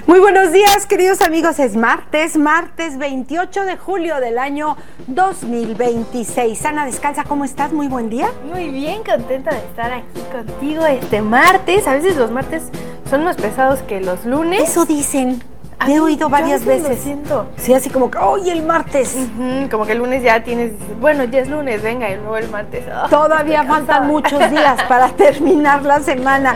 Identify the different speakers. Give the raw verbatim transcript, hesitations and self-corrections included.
Speaker 1: Muy buenos días, queridos amigos. Es martes, martes veintiocho de julio del año dos mil veintiséis. Ana Descalza, ¿cómo estás? Muy buen día.
Speaker 2: Muy bien, contenta de estar aquí contigo este martes. A veces los martes son más pesados que los lunes.
Speaker 1: Eso dicen.
Speaker 2: A
Speaker 1: He
Speaker 2: mí,
Speaker 1: oído varias
Speaker 2: yo a veces
Speaker 1: veces.
Speaker 2: lo siento.
Speaker 1: Sí, así como que, ¡ay, el martes!
Speaker 2: Uh-huh, como que el lunes ya tienes, bueno, ya es lunes, venga, y luego el martes. Oh,
Speaker 1: Todavía faltan muchos días para terminar la semana.